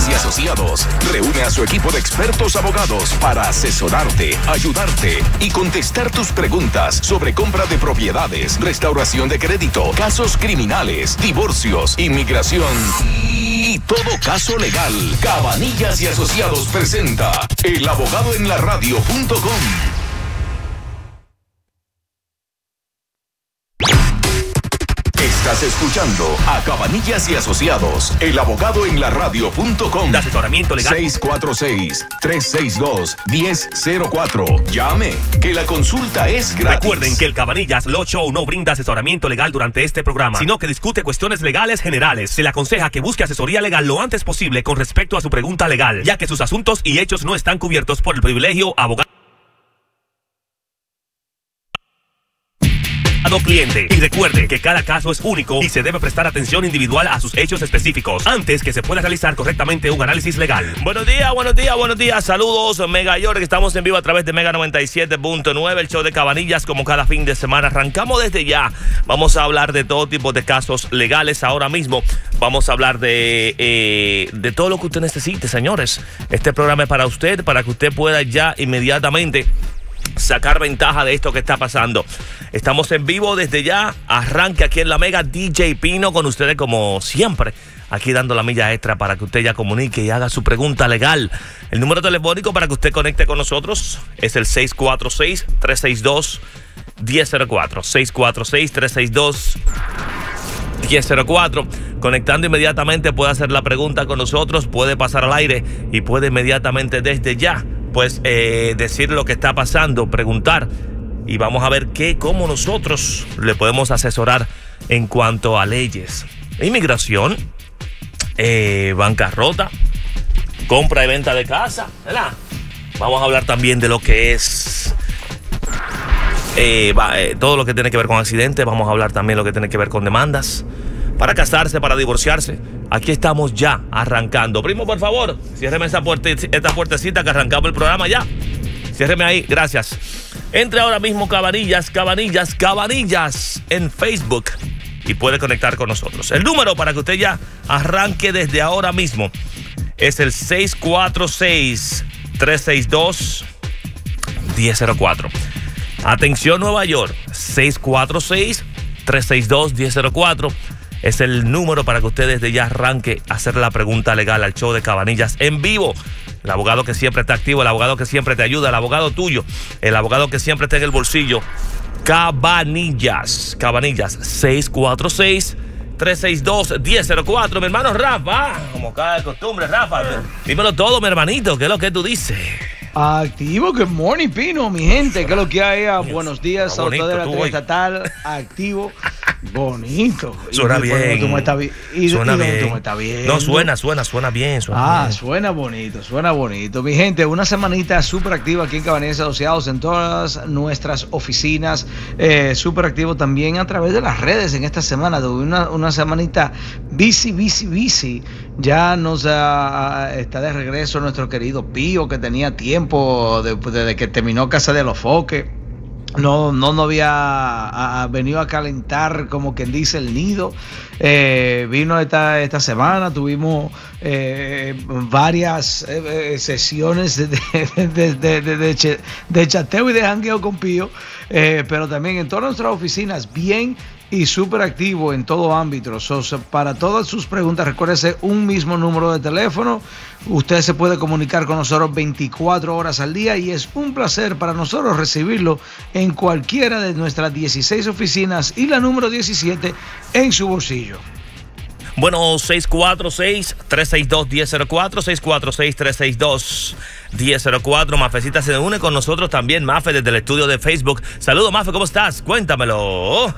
Cabanillas y Asociados reúne a su equipo de expertos abogados para asesorarte, ayudarte y contestar tus preguntas sobre compra de propiedades, restauración de crédito, casos criminales, divorcios, inmigración y todo caso legal. Cabanillas y Asociados presenta elabogadoenlaradio.com. Estás escuchando a Cabanillas y Asociados, elabogadoenlaradio.com. De asesoramiento legal. 646-362-1004. Llame, que la consulta es gratis. Recuerden que el Cabanillas Law Show no brinda asesoramiento legal durante este programa, sino que discute cuestiones legales generales. Se le aconseja que busque asesoría legal lo antes posible con respecto a su pregunta legal, ya que sus asuntos y hechos no están cubiertos por el privilegio abogado cliente. Y recuerde que cada caso es único y se debe prestar atención individual a sus hechos específicos antes que se pueda realizar correctamente un análisis legal. Buenos días, buenos días, buenos días. Saludos, Mega York. Estamos en vivo a través de Mega 97.9, el show de Cabanillas, como cada fin de semana. Arrancamos desde ya. Vamos a hablar de todo tipo de casos legales ahora mismo. Vamos a hablar de todo lo que usted necesite, señores. Este programa es para usted, para que usted pueda ya inmediatamente sacar ventaja de esto que está pasando. Estamos en vivo desde ya. Arranque aquí en la Mega. DJ Pino con ustedes como siempre, aquí dando la milla extra para que usted ya comunique y haga su pregunta legal. El número telefónico para que usted conecte con nosotros es el 646-362-1004. 646-362-1004. Conectando inmediatamente puede hacer la pregunta con nosotros, puede pasar al aire y puede inmediatamente desde ya pues decir lo que está pasando, preguntar, y vamos a ver cómo nosotros le podemos asesorar en cuanto a leyes, inmigración, bancarrota, compra y venta de casa, ¿verdad? Vamos a hablar también de lo que es todo lo que tiene que ver con accidentes. Vamos a hablar también de lo que tiene que ver con demandas para casarse, para divorciarse. Aquí estamos ya arrancando. Primo, por favor, ciérreme esta puertecita que arrancamos el programa ya. Ciérreme ahí, gracias. Entre ahora mismo Cabanillas en Facebook y puede conectar con nosotros. El número para que usted ya arranque desde ahora mismo es el 646-362-1004. Atención, Nueva York, 646-362-1004. Es el número para que usted desde ya arranque a hacer la pregunta legal al show de Cabanillas en vivo. El abogado que siempre está activo, el abogado que siempre te ayuda, el abogado tuyo, el abogado que siempre está en el bolsillo. Cabanillas, 646-362-1004. Mi hermano Rafa, como cada costumbre, Rafa, dímelo todo, mi hermanito, ¿qué es lo que tú dices? Activo, good morning, Pino, mi gente, ¿qué es lo que hay? Buenos días a ustedes de la tele estatal, activo, bonito. Suena bien. Suena bien. No, suena bien. Suena bonito. Mi gente, una semanita súper activa aquí en Cabanillas Asociados, en todas nuestras oficinas, súper activo también a través de las redes en esta semana. Tuve una semanita busy. Ya está de regreso nuestro querido Pío, que tenía tiempo desde que terminó Casa de los Foques. No había venido a calentar, como quien dice, el nido. Vino esta semana, tuvimos varias sesiones de chateo y de jangueo con Pío, pero también en todas nuestras oficinas, bien y súper activo en todo ámbito. Para todas sus preguntas, recuérdese un mismo número de teléfono. Usted se puede comunicar con nosotros 24 horas al día y es un placer para nosotros recibirlo en cualquiera de nuestras 16 oficinas y la número 17 en su bolsillo. Bueno, 646-362-1004, 646-362-1004. Mafecita se une con nosotros también, Mafe, desde el estudio de Facebook. Saludos, Mafe, ¿cómo estás? Cuéntamelo.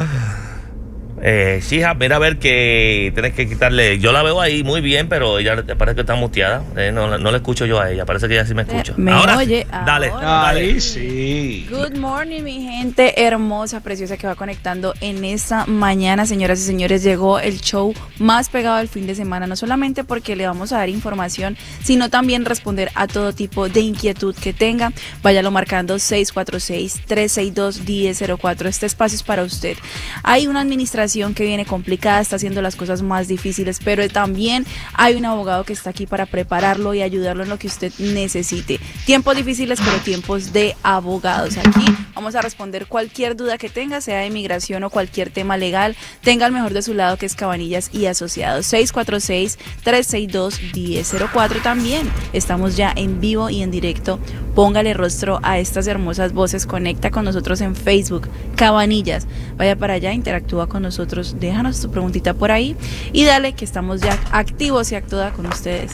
Hija, mira a ver que tienes que quitarle. Yo la veo ahí muy bien, pero ella parece que está muteada. No la escucho yo a ella. Parece que ella sí me escucha. ¿Me ahora oye? Dale. Ahí sí. Good morning, mi gente hermosa, preciosa que va conectando en esta mañana. Señoras y señores, llegó el show más pegado del fin de semana. No solamente porque le vamos a dar información, sino también responder a todo tipo de inquietud que tenga. Váyalo marcando 646-362-1004. Este espacio es para usted. Hay una administración situación que viene complicada, está haciendo las cosas más difíciles, pero también hay un abogado que está aquí para prepararlo y ayudarlo en lo que usted necesite. Tiempos difíciles, pero tiempos de abogados. Aquí vamos a responder cualquier duda que tenga, sea de inmigración o cualquier tema legal. Tenga el mejor de su lado, que es Cabanillas y Asociados. 646-362-1004. También estamos ya en vivo y en directo. Póngale rostro a estas hermosas voces. Conecta con nosotros en Facebook, Cabanillas. Vaya para allá, interactúa con nosotros, déjanos tu preguntita por ahí y dale, que estamos ya activos y a toda con ustedes.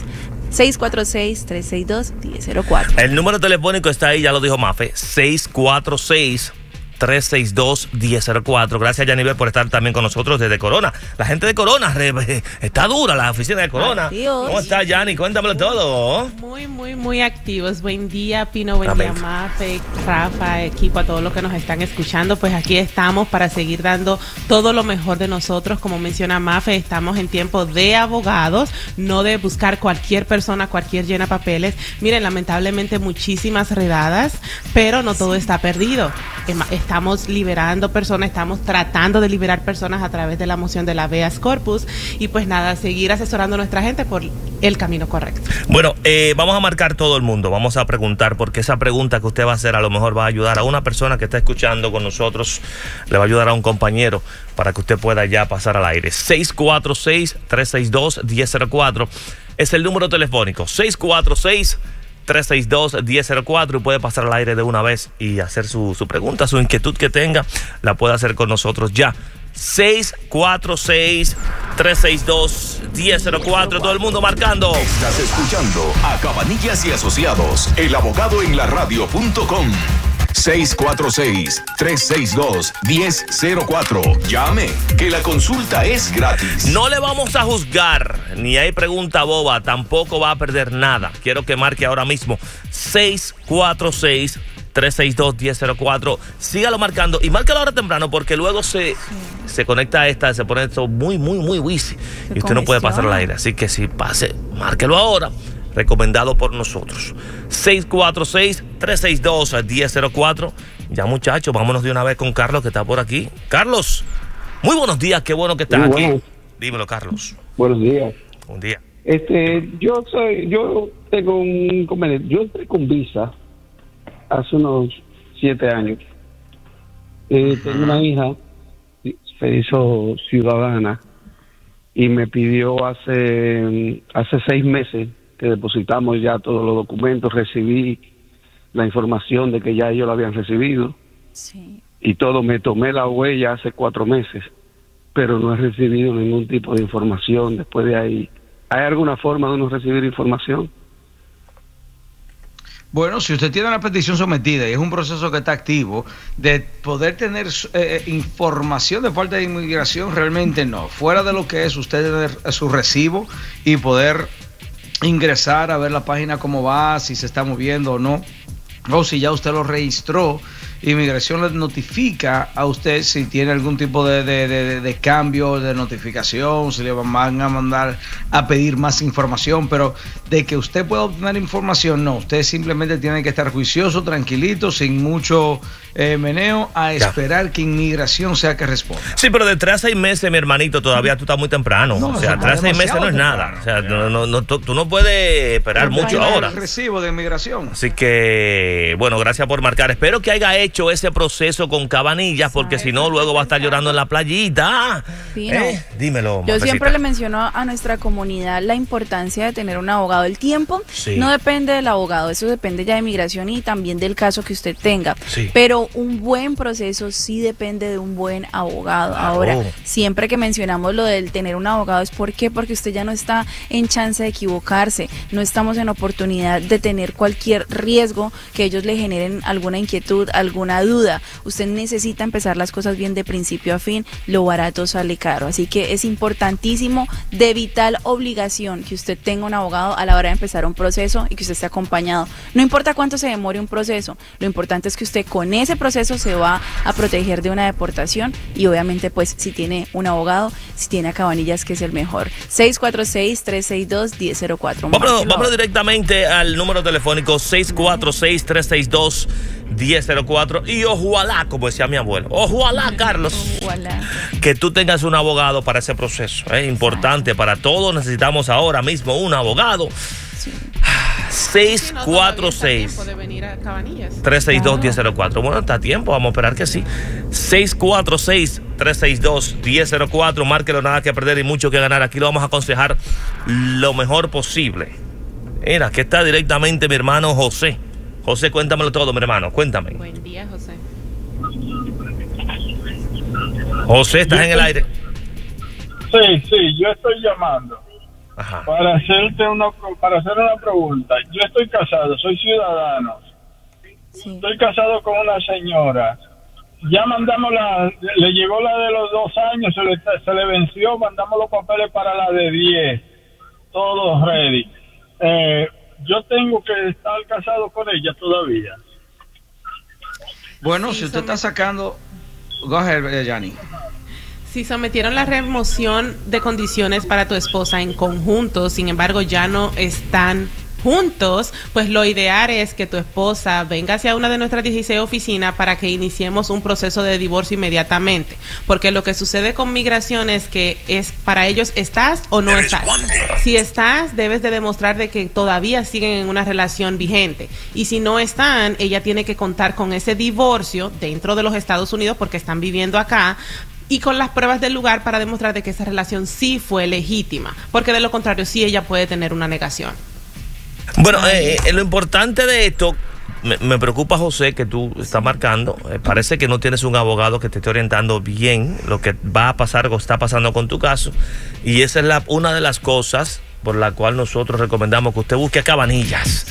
646-362-1004. El número telefónico está ahí, ya lo dijo Mafe, 646-362-1004. Gracias, Yanivel, por estar también con nosotros desde Corona. La gente de Corona, está dura la oficina de Corona. Adiós. ¿Cómo está, Yani? Cuéntamelo todo. Muy activos. Buen día, Pino. Buen día, Mafe, Rafa, equipo, a todos los que nos están escuchando. Pues aquí estamos para seguir dando todo lo mejor de nosotros. Como menciona Mafe, estamos en tiempo de abogados, no de buscar cualquier persona, cualquier llena papeles. Miren, lamentablemente muchísimas redadas, pero no todo está perdido. Estamos liberando personas, estamos tratando de liberar personas a través de la moción de la habeas corpus y pues nada, seguir asesorando a nuestra gente por el camino correcto. Bueno, vamos a marcar todo el mundo, vamos a preguntar, porque esa pregunta que usted va a hacer a lo mejor va a ayudar a una persona que está escuchando con nosotros, le va a ayudar a un compañero para que usted pueda ya pasar al aire. 646-362-1004 es el número telefónico, 646-362-1004, y puede pasar al aire de una vez y hacer su pregunta, su inquietud que tenga, la puede hacer con nosotros ya. 646-362-1004, todo el mundo marcando. Estás escuchando a Cabanillas y Asociados, el abogado en la radio.com. 646-362-1004. Llame, que la consulta es gratis. No le vamos a juzgar, ni hay pregunta boba, tampoco va a perder nada. Quiero que marque ahora mismo 646-362-1004. Sígalo marcando y márcalo ahora temprano, porque luego se conecta a se pone esto muy wisi y usted no puede pasar al aire. Así que si pase, márquelo ahora. Recomendado por nosotros. 646-362-1004. Ya, muchachos, vámonos de una vez con Carlos, que está por aquí. Carlos, muy buenos días, qué bueno que estás aquí. Dímelo, Carlos. Buenos días. Buen día. Yo tengo un inconveniente. Yo estoy con visa hace unos 7 años. Tengo una hija, se hizo ciudadana y me pidió hace 6 meses que depositamos ya todos los documentos. Recibí la información de que ya ellos lo habían recibido. Sí. Y todo. Me tomé la huella hace 4 meses, pero no he recibido ningún tipo de información después de ahí. ¿Hay alguna forma de uno recibir información? Bueno, si usted tiene la petición sometida y es un proceso que está activo, de poder tener información de parte de inmigración, realmente no. Fuera de lo que es usted tener su recibo y poder ingresar a ver la página cómo va, si se está moviendo o no, o si ya usted lo registró, inmigración le notifica a usted si tiene algún tipo de cambio, de notificación, si le van a mandar a pedir más información, pero de que usted pueda obtener información, no. Usted simplemente tiene que estar juicioso, tranquilito, sin mucho meneo, a esperar que inmigración sea que responda. Sí, pero de 3 a 6 meses, mi hermanito, todavía tú estás muy temprano. No, o sea, 3 a 6 meses no es nada. O sea, tú no puedes esperar mucho ahora. El recibo de inmigración. Así que, bueno, gracias por marcar. Espero que haya hecho ese proceso con Cabanillas, porque si no, luego va a estar llorando en la playita. Dímelo. Yo siempre le menciono a nuestra comunidad la importancia de tener un abogado. El tiempo no depende del abogado, eso depende ya de inmigración y también del caso que usted tenga. Pero un buen proceso sí depende de un buen abogado. Ahora, siempre que mencionamos lo del tener un abogado, es porque usted ya no está en chance de equivocarse, no estamos en oportunidad de tener cualquier riesgo que ellos le generen alguna inquietud, alguna duda. Usted necesita empezar las cosas bien de principio a fin, lo barato sale caro, así que es importantísimo, de vital obligación, que usted tenga un abogado a la hora de empezar un proceso y que usted esté acompañado. No importa cuánto se demore un proceso, lo importante es que usted con ese proceso se va a proteger de una deportación y obviamente pues si tiene un abogado, si tiene a Cabanillas, que es el mejor. 646-362-1004. Vámonos directamente al número telefónico 646-362-1004. 1004. Y ojalá, como decía mi abuelo, ojalá, Carlos, Ojalá. que tú tengas un abogado para ese proceso. Es importante para todos. Necesitamos ahora mismo un abogado. Sí. 646 de venir a Cabanillas. 362-1004. Bueno, está a tiempo, vamos a esperar que sí. 646-362-1004. Márquelo, nada que perder y mucho que ganar. Aquí lo vamos a aconsejar lo mejor posible. Mira, que está directamente mi hermano José. José, cuéntamelo todo, mi hermano, cuéntame. Buen día, José. José, ¿estás en el aire? Sí, yo estoy llamando Ajá. para hacer una pregunta. Yo estoy casado, soy ciudadano. Sí. Estoy casado con una señora. Ya mandamos le llegó la de los 2 años, se le venció, mandamos los papeles para la de 10. Todo ready. Yo tengo que estar casado con ella todavía. Bueno, Sí, si usted está sacando... Go ahead, Yanni. Si sometieron la remoción de condiciones para tu esposa en conjunto, sin embargo ya no están juntos, pues lo ideal es que tu esposa venga hacia una de nuestras 16 oficinas para que iniciemos un proceso de divorcio inmediatamente, porque lo que sucede con migración es que es para ellos estás o no estás. Si estás, debes de demostrar de que todavía siguen en una relación vigente, y si no están, ella tiene que contar con ese divorcio dentro de los Estados Unidos porque están viviendo acá, y con las pruebas del lugar para demostrar de que esa relación sí fue legítima, porque de lo contrario sí ella puede tener una negación. Bueno, lo importante de esto, me preocupa, José, que tú estás marcando. Parece que no tienes un abogado que te esté orientando bien lo que va a pasar o está pasando con tu caso. Y esa es una de las cosas por la cual nosotros recomendamos que usted busque a Cabanillas.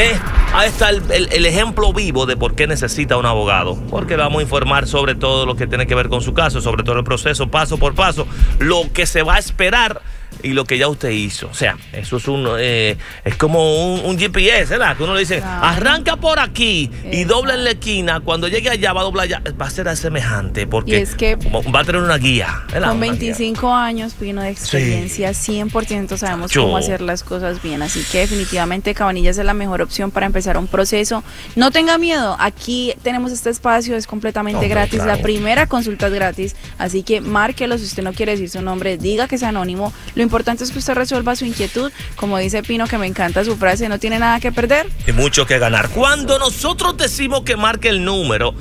Ahí está el ejemplo vivo de por qué necesita un abogado. Porque le vamos a informar sobre todo lo que tiene que ver con su caso, sobre todo el proceso, paso por paso, lo que se va a esperar y lo que ya usted hizo. O sea, eso es es como un GPS, ¿verdad? Que uno le dice, arranca por aquí y dobla en la esquina. Cuando llegue allá, va a doblar allá. Va a ser semejante porque Y es que va a tener una guía, ¿verdad? con Una 25 años, Pino, de experiencia, 100% sabemos cómo hacer las cosas bien. Así que definitivamente Cabanillas es la mejor opción para empezar un proceso. No tenga miedo, aquí tenemos este espacio, es completamente gratis. Claro. La primera consulta es gratis, así que márquelo. Si usted no quiere decir su nombre, diga que es anónimo. Lo importante es que usted resuelva su inquietud. Como dice Pino, que me encanta su frase, no tiene nada que perder y mucho que ganar. Cuando nosotros decimos que marque el número,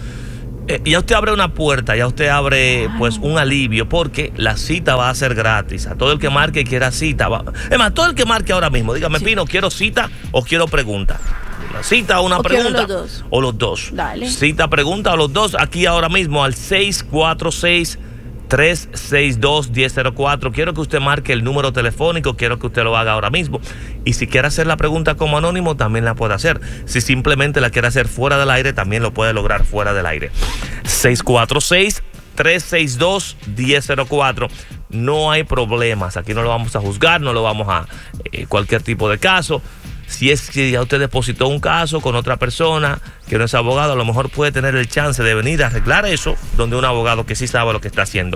ya usted abre una puerta, ya usted abre pues un alivio, porque la cita va a ser gratis. A todo el que marque y quiera cita, es más, todo el que marque ahora mismo, dígame, sí, Pino, ¿quiero cita o quiero pregunta? Una cita o una pregunta. Los dos. O los dos. Dale. Cita, pregunta o los dos, aquí ahora mismo al 646-362-1004. Quiero que usted marque el número telefónico, quiero que usted lo haga ahora mismo. Y si quiere hacer la pregunta como anónimo, también la puede hacer. Si simplemente la quiere hacer fuera del aire, también lo puede lograr fuera del aire. 646-362-1004. No hay problemas, aquí no lo vamos a juzgar, no lo vamos a cualquier tipo de caso. Si es que ya usted depositó un caso con otra persona que no es abogado, a lo mejor puede tener el chance de venir a arreglar eso donde un abogado que sí sabe lo que está haciendo.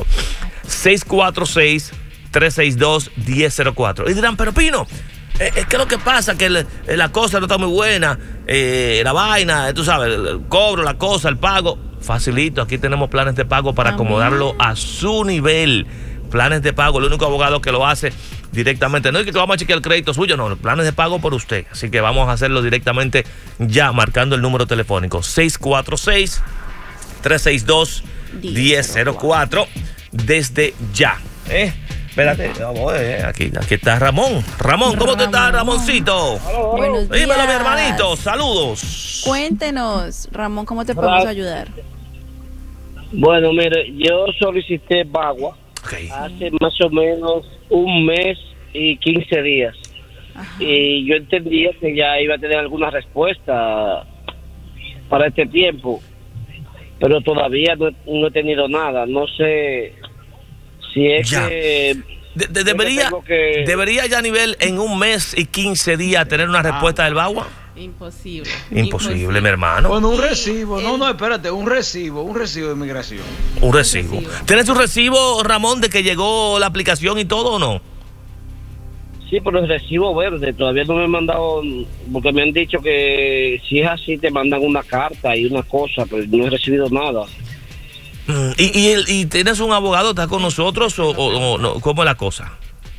646-362-1004. Y dirán, pero Pino, ¿qué es lo que pasa? Que la cosa no está muy buena, la vaina, tú sabes, el cobro, la cosa, el pago. Facilito, aquí tenemos planes de pago para acomodarlo a su nivel. Planes de pago, el único abogado que lo hace directamente, no es que vamos a chequear el crédito suyo, no, planes de pago por usted. Así que vamos a hacerlo directamente ya, marcando el número telefónico 646-362-1004 desde ya. Espérate, aquí está Ramón. Ramón, ¿cómo te estás, Ramoncito? Buenos días. Dímelo, mi hermanito, saludos. Cuéntenos, Ramón, ¿cómo te podemos ayudar? Bueno, mire, yo solicité Bagua hace más o menos un mes y 15 días. Ajá. Y yo entendía que ya iba a tener alguna respuesta para este tiempo, pero todavía no he tenido nada. No sé si es ya. Que... ¿Debería ya a nivel en un mes y 15 días tener una respuesta del Bagua? Imposible, mi hermano. Bueno, un recibo, espérate, un recibo de inmigración. Un recibo. ¿Tienes un recibo, Ramón, de que llegó la aplicación y todo o no? Sí, pero el recibo verde todavía no me han mandado, porque me han dicho que si es así te mandan una carta y una cosa, pero no he recibido nada. ¿Y tienes un abogado, está con nosotros o no? ¿Cómo es la cosa?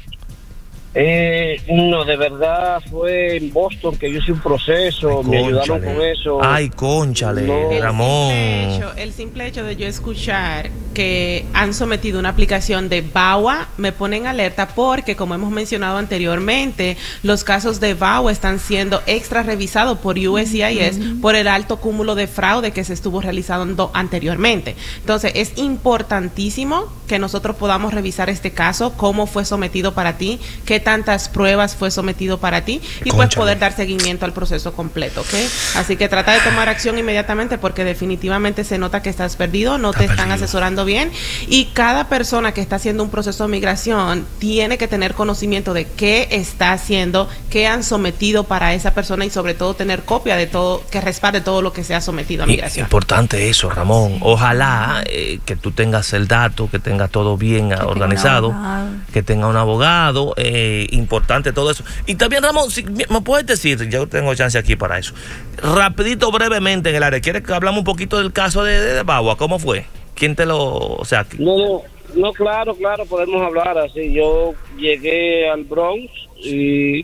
No, de verdad fue en Boston que yo hice un proceso, me ayudaron con eso. Ay, cónchale, no. Ramón. El simple hecho de yo escuchar que han sometido una aplicación de VAWA me pone en alerta porque, como hemos mencionado anteriormente, los casos de VAWA están siendo extra revisados por USCIS por el alto cúmulo de fraude que se estuvo realizando anteriormente. Entonces, es importantísimo que nosotros podamos revisar este caso, cómo fue sometido para ti, qué tantas pruebas fue sometido para ti y pues poder dar seguimiento al proceso completo, ¿ok? Así que trata de tomar acción inmediatamente porque definitivamente se nota que estás perdido, no te están asesorando bien y cada persona que está haciendo un proceso de migración tiene que tener conocimiento de qué está haciendo, qué han sometido para esa persona y sobre todo tener copia de todo, que respalde todo lo que se ha sometido a migración. Importante eso, Ramón. Ojalá que tú tengas el dato, que tengas todo bien organizado, que tenga un abogado, importante todo eso. Y también, Ramón, si me puedes decir, yo tengo chance aquí para eso, rapidito, brevemente en el área, ¿quieres que hablamos un poquito del caso de VAWA? ¿Cómo fue? ¿Quién te lo...? O sea, No, claro, podemos hablar así. Yo llegué al Bronx y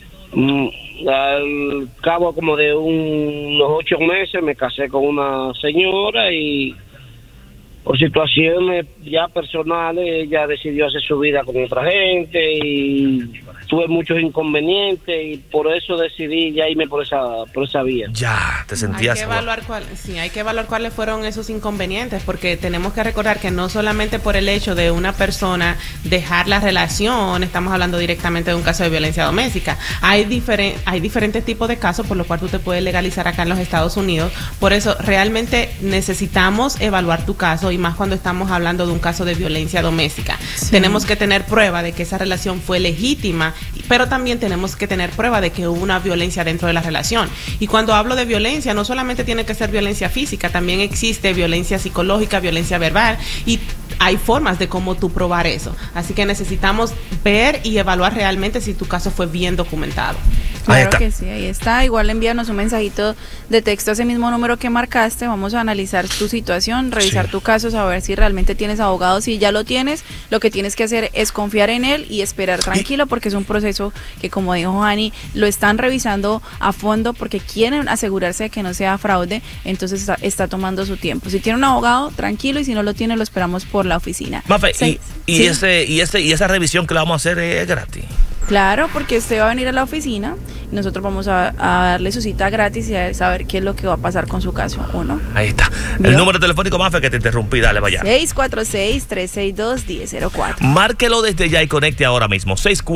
al cabo como de unos 8 meses me casé con una señora y por situaciones ya personales ella decidió hacer su vida con otra gente y tuve muchos inconvenientes y por eso decidí ya irme por esa vía. Ya, te sentías... Hay que evaluar cuáles fueron esos inconvenientes, porque tenemos que recordar que no solamente por el hecho de una persona dejar la relación, estamos hablando directamente de un caso de violencia doméstica. Hay diferentes tipos de casos por los cuales tú te puedes legalizar acá en los Estados Unidos. Por eso realmente necesitamos evaluar tu caso y más cuando estamos hablando de un caso de violencia doméstica. Sí. Tenemos que tener prueba de que esa relación fue legítima, pero también tenemos que tener prueba de que hubo una violencia dentro de la relación. Y cuando hablo de violencia, no solamente tiene que ser violencia física, también existe violencia psicológica, violencia verbal, y hay formas de cómo tú probar eso. Así que necesitamos ver y evaluar realmente si tu caso fue bien documentado. Claro que sí, ahí está. Igual envíanos un mensajito de texto a ese mismo número que marcaste. Vamos a analizar tu situación, revisar tu caso, saber si realmente tienes abogado. Si ya lo tienes, lo que tienes que hacer es confiar en él y esperar tranquilo, porque es un proceso que, como dijo Hani, lo están revisando a fondo porque quieren asegurarse de que no sea fraude. Entonces está tomando su tiempo. Si tiene un abogado, tranquilo, y si no lo tiene, lo esperamos por la oficina. Mafe, y esa revisión que la vamos a hacer es gratis. Claro, porque usted va a venir a la oficina y nosotros vamos a darle su cita gratis y a saber qué es lo que va a pasar con su caso, ¿o no? Ahí está. ¿Vio? El número telefónico, Mafe, que te interrumpí, dale, vaya. 646-362-1004. Márquelo desde ya y conecte ahora mismo.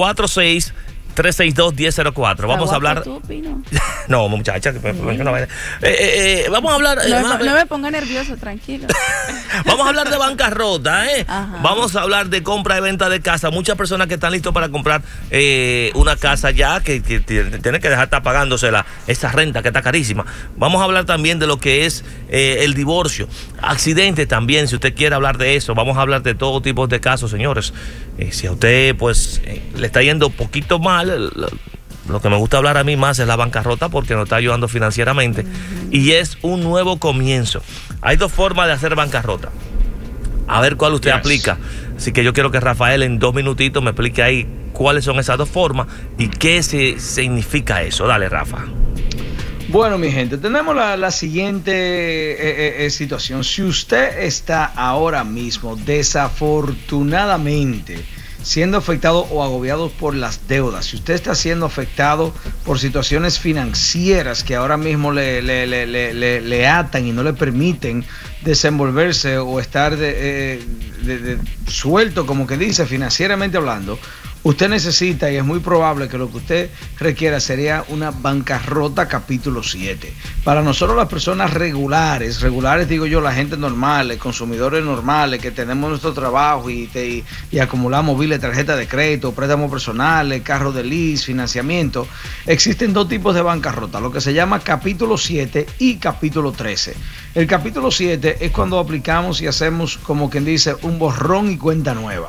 646-362-1004. Vamos a hablar... Tú, Pino. No, muchacha, vamos a hablar... No me ponga nervioso, tranquilo. Vamos a hablar de bancarrota, Vamos a hablar de compra y venta de casa. Muchas personas que están listos para comprar una casa ya, que tienen que dejar estar pagándose esa renta que está carísima. Vamos a hablar también de lo que es el divorcio, accidentes también, si usted quiere hablar de eso. Vamos a hablar de todo tipo de casos, señores. Si a usted pues le está yendo un poquito mal, lo que me gusta hablar a mí más es la bancarrota, porque nos está ayudando financieramente y es un nuevo comienzo. Hay dos formas de hacer bancarrota, a ver cuál usted aplica. Así que yo quiero que Rafael en 2 minutitos me explique ahí cuáles son esas dos formas y qué significa eso. Dale, Rafa. Bueno, mi gente, tenemos la siguiente situación. Si usted está ahora mismo desafortunadamente siendo afectado o agobiado por las deudas, si usted está siendo afectado por situaciones financieras que ahora mismo le atan y no le permiten desenvolverse o estar suelto, como que dice, financieramente hablando, usted necesita, y es muy probable que lo que usted requiera sería una bancarrota capítulo 7. Para nosotros, las personas regulares digo yo, la gente normal, consumidores normales que tenemos nuestro trabajo y acumulamos biles, tarjeta de crédito, préstamos personales, carro de lease, financiamiento, existen dos tipos de bancarrota, lo que se llama capítulo 7 y capítulo 13. El capítulo 7 es cuando aplicamos y hacemos, como quien dice, un borrón y cuenta nueva.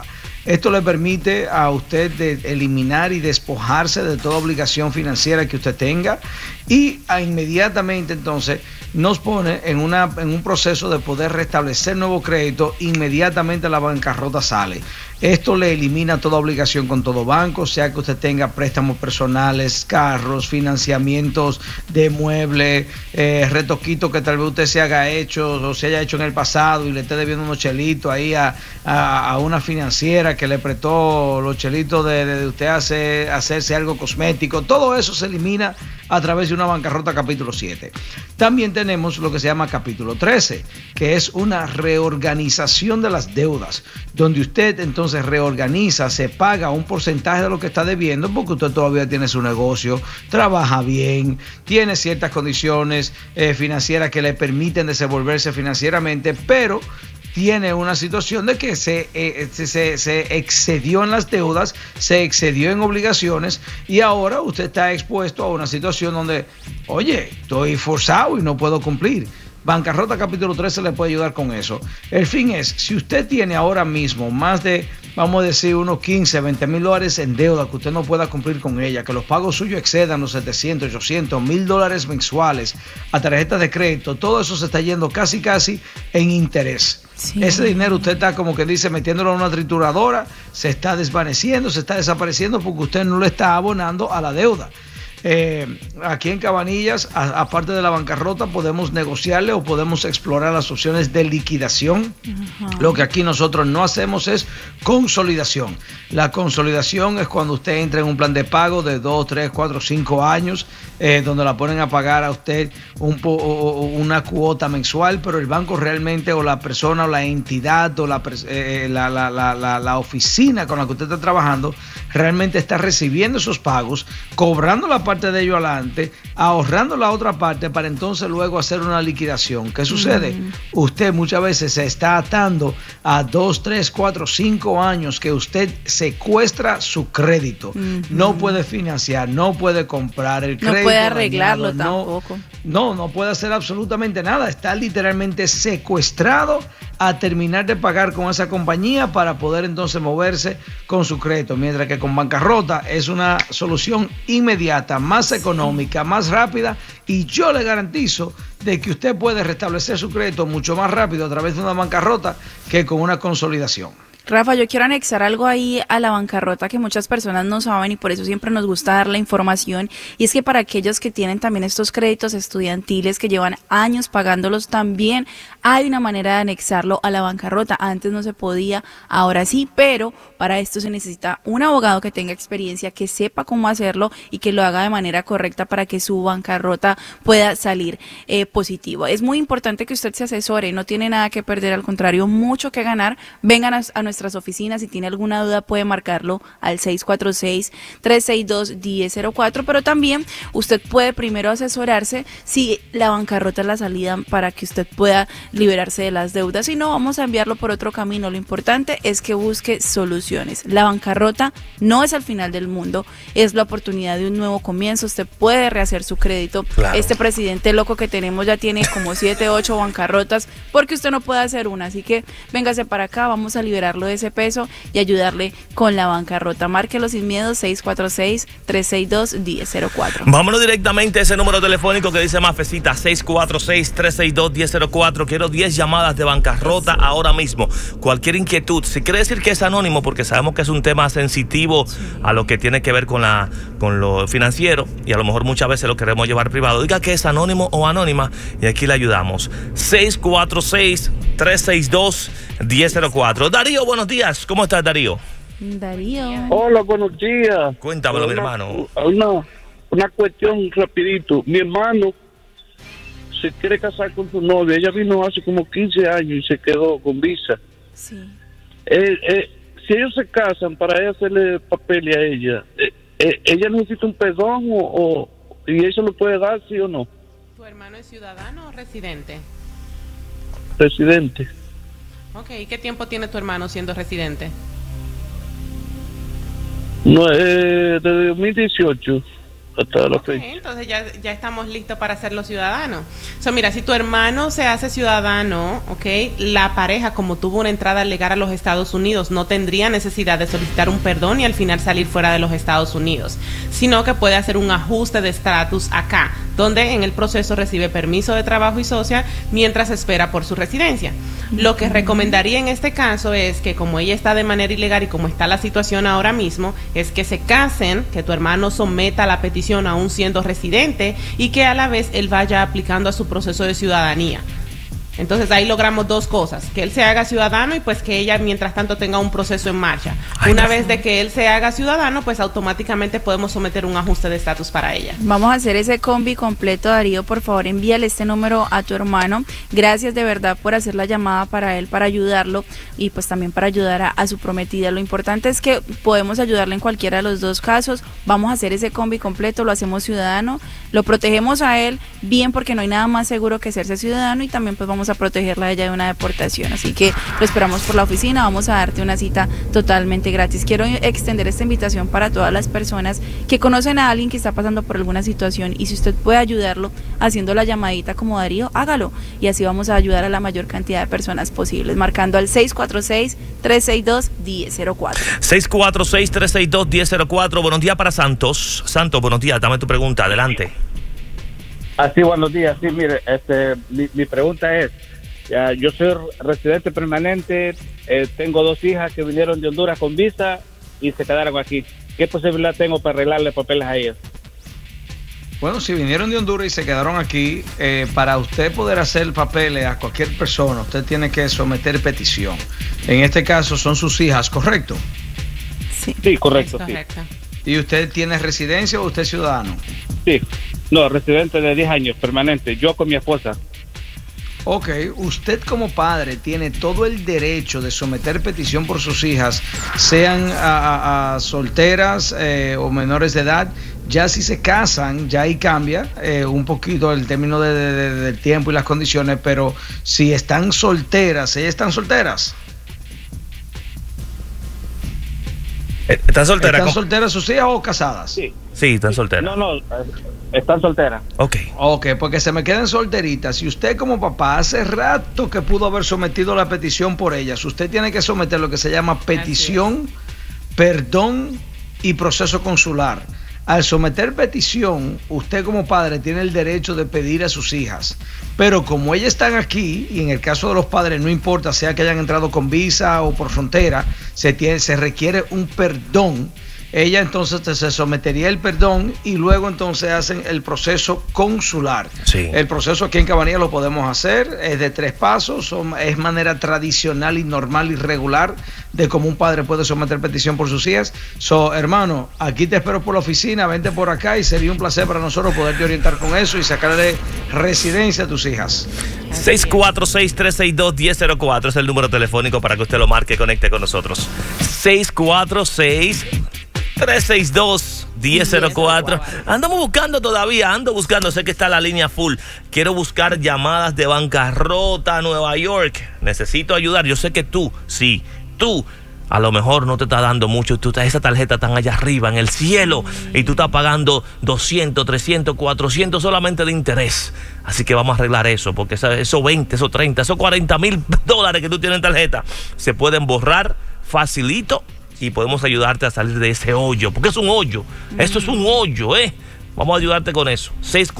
Esto le permite a usted de eliminar y despojarse de toda obligación financiera que usted tenga y inmediatamente entonces nos pone en un proceso de poder restablecer nuevo crédito. Inmediatamente la bancarrota sale. Esto le elimina toda obligación con todo banco, sea que usted tenga préstamos personales, carros, financiamientos de muebles, retoquitos que tal vez usted se haya hecho en el pasado y le esté debiendo unos chelitos ahí a una financiera que le prestó los chelitos de usted hacerse algo cosmético. Todo eso se elimina a través de una bancarrota capítulo 7. También tenemos lo que se llama capítulo 13, que es una reorganización de las deudas, donde usted entonces reorganiza, se paga un porcentaje de lo que está debiendo, porque usted todavía tiene su negocio, trabaja bien, tiene ciertas condiciones financieras que le permiten desenvolverse financieramente, pero tiene una situación de que se excedió en las deudas, se excedió en obligaciones y ahora usted está expuesto a una situación donde, oye, estoy forzado y no puedo cumplir. Bancarrota capítulo 13 le puede ayudar con eso. El fin es, si usted tiene ahora mismo más de, vamos a decir, unos 15, 20 mil dólares en deuda que usted no pueda cumplir con ella, que los pagos suyos excedan los 700, 800, $1,000 mensuales a tarjetas de crédito, todo eso se está yendo casi en interés. Sí. Ese dinero usted está, como que dice, metiéndolo en una trituradora, se está desvaneciendo, se está desapareciendo porque usted no le está abonando a la deuda. Aquí en Cabanillas, aparte de la bancarrota, podemos negociarle o podemos explorar las opciones de liquidación. Lo que aquí nosotros no hacemos es consolidación. La consolidación es cuando usted entra en un plan de pago de 2, 3, 4, 5 años, donde la ponen a pagar a usted una cuota mensual, pero el banco realmente, o la persona o la entidad o la oficina con la que usted está trabajando realmente está recibiendo esos pagos, cobrando la parte de ello adelante, ahorrando la otra parte para entonces luego hacer una liquidación. ¿Qué sucede? Usted muchas veces se está atando a 2, 3, 4, 5 años que usted secuestra su crédito. No puede financiar, no puede comprar el crédito. No puede arreglarlo tampoco. No puede hacer absolutamente nada. Está literalmente secuestrado a terminar de pagar con esa compañía para poder entonces moverse con su crédito. Mientras que con bancarrota es una solución inmediata, más económica, más rápida, y yo le garantizo de que usted puede restablecer su crédito mucho más rápido a través de una bancarrota que con una consolidación. Rafa, yo quiero anexar algo ahí a la bancarrota que muchas personas no saben y por eso siempre nos gusta dar la información, y es que para aquellos que tienen también estos créditos estudiantiles que llevan años pagándolos, también hay una manera de anexarlo a la bancarrota. Antes no se podía, ahora sí, pero para esto se necesita un abogado que tenga experiencia, que sepa cómo hacerlo y que lo haga de manera correcta para que su bancarrota pueda salir positivo. Es muy importante que usted se asesore, no tiene nada que perder, al contrario, mucho que ganar. Vengan a nuestras oficinas. Si tiene alguna duda puede marcarlo al 646-362-1004, pero también usted puede primero asesorarse si la bancarrota es la salida para que usted pueda liberarse de las deudas. Si no, vamos a enviarlo por otro camino. Lo importante es que busque soluciones. La bancarrota no es el final del mundo, es la oportunidad de un nuevo comienzo. Usted puede rehacer su crédito. Claro. Este presidente loco que tenemos ya tiene como 7, 8 bancarrotas porque usted no puede hacer una, así que véngase para acá, vamos a liberarlo de ese peso y ayudarle con la bancarrota. Márquelo sin miedo, 646-362-1004. Vámonos directamente a ese número telefónico que dice Mafecita, 646-362-1004. Quiero 10 llamadas de bancarrota ahora mismo. Cualquier inquietud, si quiere decir que es anónimo, porque sabemos que es un tema sensitivo a lo que tiene que ver con lo financiero, y a lo mejor muchas veces lo queremos llevar privado, diga que es anónimo o anónima y aquí le ayudamos. 646-362-1004. Darío, buenos días. ¿Cómo estás, Darío? Hola, buenos días. Cuéntamelo, mi hermano. Una cuestión rapidito. Mi hermano se quiere casar con su novia. Ella vino hace como 15 años y se quedó con visa. Sí. Si ellos se casan, para ella hacerle papel a ella, ¿ella necesita un perdón y eso lo puede dar, sí o no? ¿Tu hermano es ciudadano o residente? Residente. Ok, ¿qué tiempo tiene tu hermano siendo residente? No, desde 2018. Entonces ya estamos listos para hacerlo ciudadanos. Mira, si tu hermano se hace ciudadano, la pareja, como tuvo una entrada legal a los Estados Unidos, no tendría necesidad de solicitar un perdón y al final salir fuera de los Estados Unidos, sino que puede hacer un ajuste de estatus acá, donde en el proceso recibe permiso de trabajo y social mientras espera por su residencia. Lo que recomendaría en este caso es que, como ella está de manera ilegal y como está la situación ahora mismo, es que se casen, que tu hermano someta la petición aún siendo residente y que a la vez él vaya aplicando a su proceso de ciudadanía. Entonces ahí logramos dos cosas, que él se haga ciudadano y pues que ella mientras tanto tenga un proceso en marcha. Una vez de que él se haga ciudadano, pues automáticamente podemos someter un ajuste de estatus para ella. Vamos a hacer ese combi completo, Darío, por favor envíale este número a tu hermano. Gracias de verdad por hacer la llamada para él, para ayudarlo y pues también para ayudar a su prometida. Lo importante es que podemos ayudarle en cualquiera de los dos casos. Vamos a hacer ese combi completo, lo hacemos ciudadano, lo protegemos a él bien porque no hay nada más seguro que hacerse ciudadano y también pues vamos a protegerla a ella de una deportación, así que lo esperamos por la oficina, vamos a darte una cita totalmente gratis. Quiero extender esta invitación para todas las personas que conocen a alguien que está pasando por alguna situación y si usted puede ayudarlo haciendo la llamadita como Darío, hágalo y así vamos a ayudar a la mayor cantidad de personas posibles, marcando al 646-362-1004. 646-362-1004. Buenos días para Santos. Santos, buenos días, dame tu pregunta, adelante. Así, buenos días. Sí, mire, mi pregunta es, yo soy residente permanente, tengo 2 hijas que vinieron de Honduras con visa y se quedaron aquí. ¿Qué posibilidad tengo para arreglarle papeles a ellas? Bueno, si vinieron de Honduras y se quedaron aquí, para usted poder hacer papeles a cualquier persona, usted tiene que someter petición. En este caso son sus hijas, ¿correcto? Sí, correcto. Sí. ¿Y usted tiene residencia o usted es ciudadano? Sí, no, residente de 10 años, permanente, yo con mi esposa. Ok, usted como padre tiene todo el derecho de someter petición por sus hijas, sean solteras o menores de edad. Ya si se casan, ya ahí cambia un poquito el término del tiempo y las condiciones, pero si están solteras, ¿ellas están solteras? ¿Están solteras? ¿Están solteras sus hijas o casadas? Sí, están solteras. No, están solteras. Ok, porque se me queden solteritas. Si usted como papá hace rato que pudo haber sometido la petición por ellas, usted tiene que someter lo que se llama petición, perdón y proceso consular. Al someter petición, usted como padre tiene el derecho de pedir a sus hijas, pero como ellas están aquí, y en el caso de los padres no importa, sea que hayan entrado con visa o por frontera, se requiere un perdón. Ella entonces se sometería el perdón y luego entonces hacen el proceso consular. Sí. El proceso aquí en Cabanillas lo podemos hacer, es de 3 pasos, es manera tradicional y normal y regular de cómo un padre puede someter petición por sus hijas. Hermano, aquí te espero por la oficina, vente por acá y sería un placer para nosotros poderte orientar con eso y sacarle residencia a tus hijas. 646-362-1004 es el número telefónico para que usted lo marque y conecte con nosotros. 646-362-1004. Ando buscando, sé que está la línea full. Quiero buscar llamadas de bancarrota Nueva York. Necesito ayudar. Yo sé que tú a lo mejor no te está dando mucho. Esa tarjeta está allá arriba en el cielo y tú estás pagando 200, 300, 400 solamente de interés. Así que vamos a arreglar eso, porque esos 20, esos 30, esos $40,000 que tú tienes en tarjeta se pueden borrar facilito. Y podemos ayudarte a salir de ese hoyo, porque es un hoyo. Esto es un hoyo, Vamos a ayudarte con eso.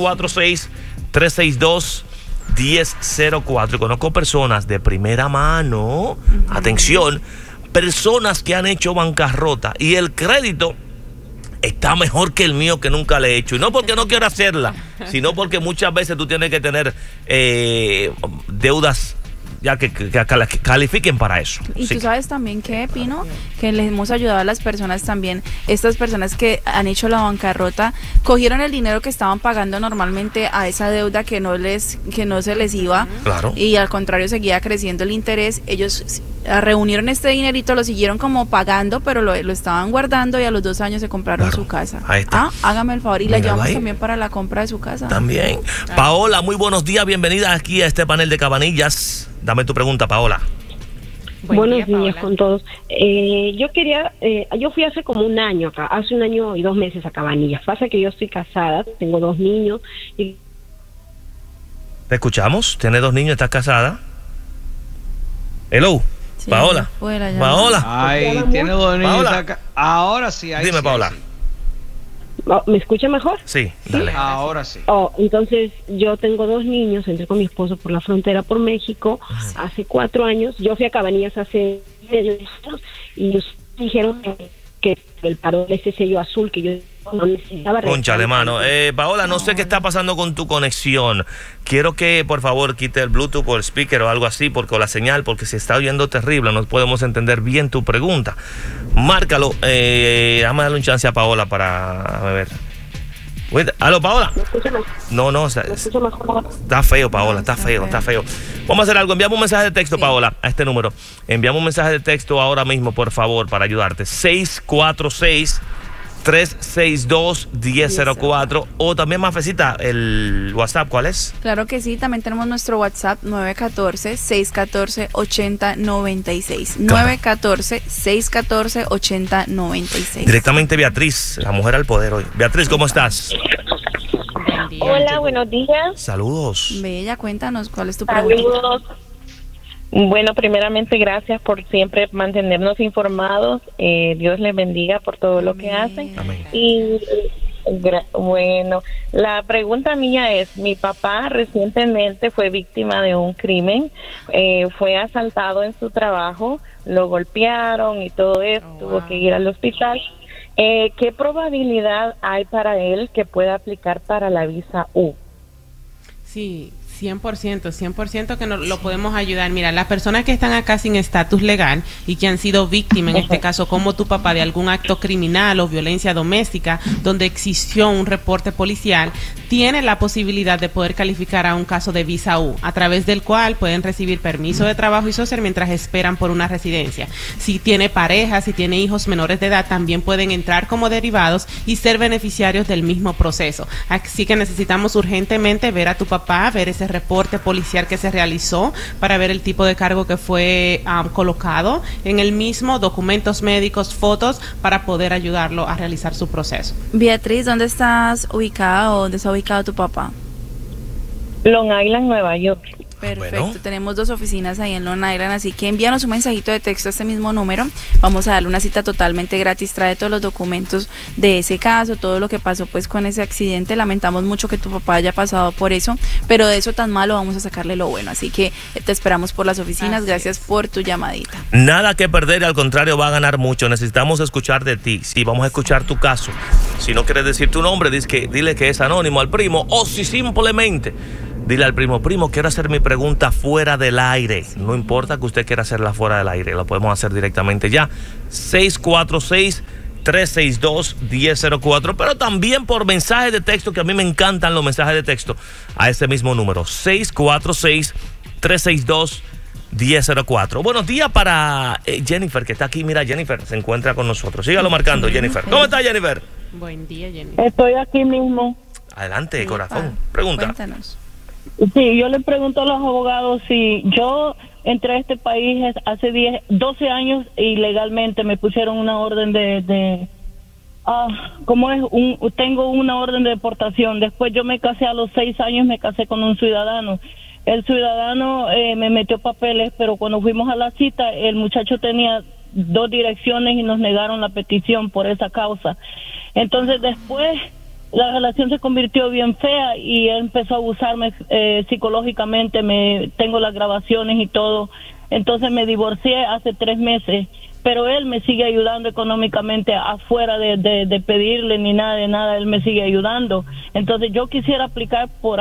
646-362-1004. Conozco personas de primera mano, atención, personas que han hecho bancarrota y el crédito está mejor que el mío, que nunca le he hecho. Y no porque no quiero hacerla, sino porque muchas veces tú tienes que tener deudas ya que califiquen para eso. Y tú sabes también que, Pino, que les hemos ayudado a las personas también, estas personas que han hecho la bancarrota, cogieron el dinero que estaban pagando normalmente a esa deuda que no se les iba, claro, y al contrario seguía creciendo el interés. Ellos reunieron este dinerito, lo siguieron como pagando, pero lo estaban guardando y a los 2 años se compraron su casa. Ahí está. Hágame el favor, y la llevamos también para la compra de su casa. También. Paola, muy buenos días, bienvenida aquí a este panel de Cabanillas. Dame tu pregunta, Paola. Buenos días con todos. Yo fui hace como un año acá, hace 1 año y 2 meses a Cabanillas. Pasa que yo estoy casada, tengo 2 niños. Y... ¿Te escuchamos? ¿Tiene 2 niños? ¿Estás casada? Hello, sí, Paola. Paola. Ay, tiene 2 niños. Ahora sí. Dime, sí, Paola. Sí. ¿Me escucha mejor? Sí, dale. Ahora sí. Entonces yo tengo 2 niños, entré con mi esposo por la frontera por México hace 4 años. Yo fui a Cabanillas hace medio años y dijeron que el paro de ese sello azul que yo no necesitaba. Cónchale, mano. Paola, no sé qué está pasando con tu conexión. Quiero que por favor quite el Bluetooth o el speaker o algo así, o la señal, porque se está oyendo terrible. No podemos entender bien tu pregunta. Márcalo. Dame darle un chance a Paola para ver. ¿Aló, Paola? No, está feo, Paola, está feo. Vamos a hacer algo, enviamos un mensaje de texto, Paola, a este número. Enviamos un mensaje de texto ahora mismo, por favor, para ayudarte. 646-362-1004. O también, Mafecita, el WhatsApp, ¿cuál es? Claro que sí, también tenemos nuestro WhatsApp 914-614-8096. 914-614-8096. Directamente Beatriz, la mujer al poder hoy. Beatriz, ¿cómo estás? Hola, buenos días. Saludos. Bella, cuéntanos, ¿cuál es tu pregunta? Saludos. Bueno, primeramente, gracias por siempre mantenernos informados. Dios les bendiga por todo lo que hacen. Amén. Y bueno, la pregunta mía es, mi papá recientemente fue víctima de un crimen, fue asaltado en su trabajo, lo golpearon y todo eso, tuvo que ir al hospital. ¿Qué probabilidad hay para él que pueda aplicar para la visa U? Sí, 100% que lo podemos ayudar. Mira, las personas que están acá sin estatus legal y que han sido víctimas, en este caso como tu papá, de algún acto criminal o violencia doméstica donde existió un reporte policial, tienen la posibilidad de poder calificar a un caso de visa U, a través del cual pueden recibir permiso de trabajo y social mientras esperan por una residencia. Si tiene pareja, si tiene hijos menores de edad, también pueden entrar como derivados y ser beneficiarios del mismo proceso. Así que necesitamos urgentemente ver a tu papá, ver ese reporte policial que se realizó para ver el tipo de cargo que fue colocado en el mismo, documentos médicos, fotos, para poder ayudarlo a realizar su proceso. Beatriz, ¿dónde estás ubicada o dónde está ubicado tu papá? Long Island, Nueva York. Perfecto, bueno. Tenemos 2 oficinas ahí en Long Island, así que envíanos un mensajito de texto a este mismo número. Vamos a darle una cita totalmente gratis. Trae todos los documentos de ese caso, todo lo que pasó pues con ese accidente. Lamentamos mucho que tu papá haya pasado por eso, pero de eso tan malo vamos a sacarle lo bueno. Así que te esperamos por las oficinas. Gracias por tu llamadita. Nada que perder, al contrario, va a ganar mucho. Necesitamos escuchar de ti. Sí, vamos a escuchar tu caso. Si no quieres decir tu nombre, dile que es anónimo al primo, o si simplemente dile al primo, quiero hacer mi pregunta fuera del aire. No importa que usted quiera hacerla fuera del aire, la podemos hacer directamente ya. 646-362-1004, pero también por mensaje de texto, que a mí me encantan los mensajes de texto, a ese mismo número, 646-362-1004. Buenos días para Jennifer, que está aquí. Mira, Jennifer se encuentra con nosotros. Sígalo marcando, Jennifer. ¿Cómo está, Jennifer? Buen día, Jennifer. Estoy aquí mismo. Adelante, corazón. Pregunta. Cuéntanos. Sí, yo le pregunto a los abogados si yo entré a este país hace 12 años y legalmente me pusieron una orden tengo una orden de deportación. Después yo me casé a los 6 años, me casé con un ciudadano. El ciudadano me metió papeles, pero cuando fuimos a la cita, el muchacho tenía 2 direcciones y nos negaron la petición por esa causa. Entonces después la relación se convirtió bien fea y él empezó a abusarme psicológicamente. Tengo las grabaciones y todo. Entonces me divorcié hace 3 meses, pero él me sigue ayudando económicamente afuera de pedirle ni nada de nada. Él me sigue ayudando. Entonces yo quisiera aplicar por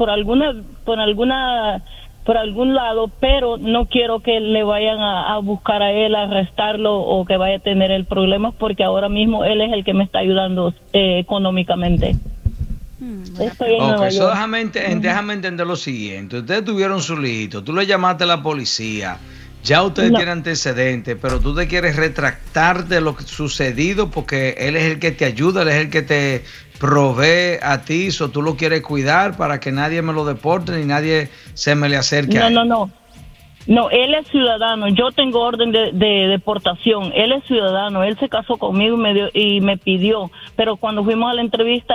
algún lado, pero no quiero que le vayan a buscar a él, a arrestarlo o que vaya a tener el problema, porque ahora mismo él es el que me está ayudando económicamente. Estoy en Nueva York. Déjame entender lo siguiente. Ustedes tuvieron su lito, tú le llamaste a la policía, ya ustedes tienen antecedentes, pero tú te quieres retractar de lo sucedido porque él es el que te ayuda, él es el que te provee a ti, o tú lo quieres cuidar para que nadie me lo deporte ni nadie se me le acerque a él. No. No, él es ciudadano. Yo tengo orden de deportación. Él es ciudadano. Él se casó conmigo y me pidió. Pero cuando fuimos a la entrevista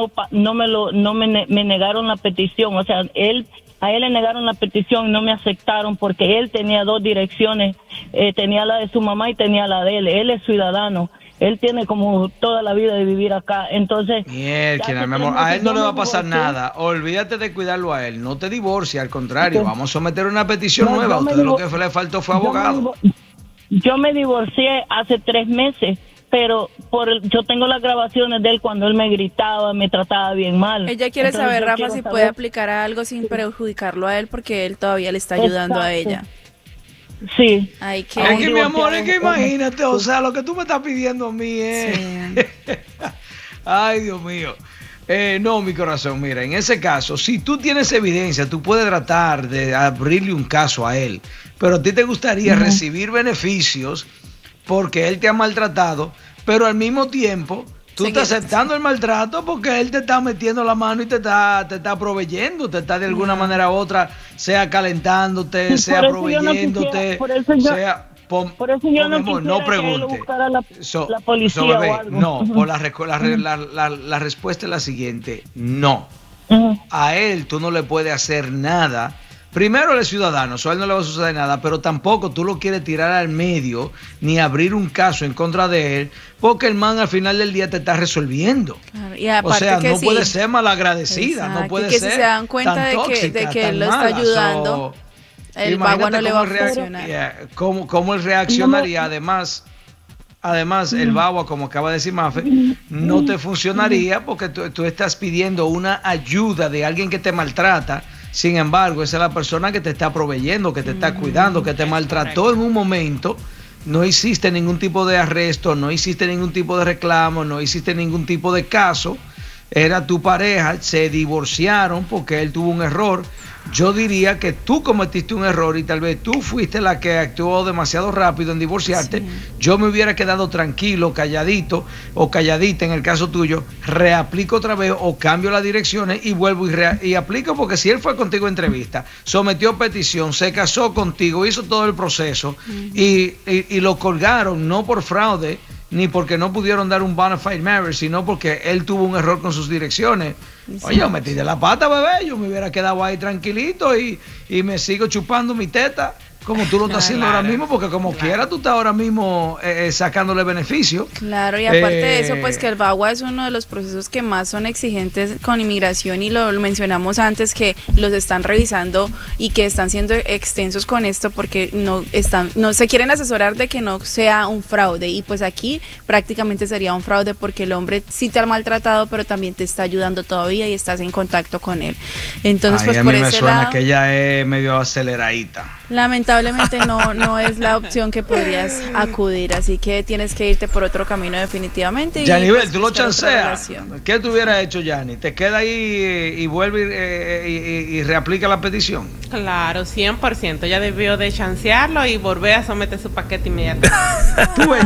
me negaron la petición. O sea, a él le negaron la petición y no me aceptaron porque él tenía 2 direcciones. Tenía la de su mamá y tenía la de él. Él es ciudadano. Él tiene como toda la vida de vivir acá, entonces... Mierda, mi amor, a él no le va a pasar nada. Olvídate de cuidarlo a él. No te divorcies, al contrario, vamos a someter una petición nueva. A usted lo que le faltó fue abogado. Yo me divorcié hace 3 meses, pero yo tengo las grabaciones de él cuando él me gritaba, me trataba bien mal. Ella quiere saber, Rafa, si puede aplicar algo sin perjudicarlo a él, porque él todavía le está ayudando a ella. Sí. Es que mi amor, es que imagínate, o sea, lo que tú me estás pidiendo a mí es... Sí. Ay, Dios mío. No, mi corazón, mira, en ese caso, si tú tienes evidencia, tú puedes tratar de abrirle un caso a él, pero a ti te gustaría recibir beneficios porque él te ha maltratado, pero al mismo tiempo... Tú estás aceptando el maltrato porque él te está metiendo la mano y te está proveyendo, te está de alguna manera u otra, sea calentándote, sea proveyéndote, por eso yo no pregunte. La policía bebé, o algo. No, por la respuesta es la siguiente, no. A él tú no le puedes hacer nada. Primero él es ciudadano, a él no le va a suceder nada, pero tampoco tú lo quieres tirar al medio ni abrir un caso en contra de él, porque el man al final del día te está resolviendo. Claro, y aparte, o sea, no puede ser malagradecida, no puede ser si se dan cuenta de que él lo está ayudando, el Bagua no le va a funcionar. ¿Cómo él reaccionaría? Además, el Bagua, como acaba de decir Mafe, no te funcionaría porque tú estás pidiendo una ayuda de alguien que te maltrata. Sin embargo, esa es la persona que te está proveyendo, que te está cuidando, que te maltrató en un momento. No hiciste ningún tipo de arresto, no hiciste ningún tipo de reclamo, no hiciste ningún tipo de caso. Era tu pareja, se divorciaron porque él tuvo un error. Yo diría que tú cometiste un error y tal vez tú fuiste la que actuó demasiado rápido en divorciarte. Sí. Yo me hubiera quedado tranquilo, calladito o calladita en el caso tuyo, reaplico otra vez o cambio las direcciones y vuelvo y aplico, porque si él fue contigo a entrevista, sometió petición, se casó contigo, hizo todo el proceso y lo colgaron no por fraude ni porque no pudieron dar un bona fide marriage, sino porque él tuvo un error con sus direcciones. Oye, yo metí de la pata, bebé, yo me hubiera quedado ahí tranquilito y me sigo chupando mi teta, como tú lo estás haciendo ahora mismo, porque como quiera tú estás ahora mismo sacándole beneficio. Claro, y aparte de eso, pues que el Bagua es uno de los procesos que más son exigentes con inmigración, y lo mencionamos antes, que los están revisando y que están siendo extensos con esto porque no se quieren asesorar de que no sea un fraude, y pues aquí prácticamente sería un fraude porque el hombre sí te ha maltratado, pero también te está ayudando todavía y estás en contacto con él. Entonces, pues a por mí me ese suena lado, que ella es medio aceleradita. Lamentablemente no es la opción que podrías acudir, así que tienes que irte por otro camino definitivamente. Yanibel, pues, tú lo chanceas. ¿Qué tú hubieras hecho, Yani? ¿Te queda ahí y vuelve y reaplica la petición? Claro, 100%. Ya debió de chancearlo y volver a someter su paquete inmediatamente.